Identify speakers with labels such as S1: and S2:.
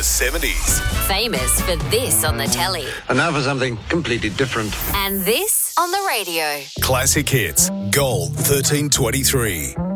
S1: 70s.
S2: Famous for this on the telly.
S3: And now for something completely different.
S2: And this on the radio.
S1: Classic Hits, Gold 1323.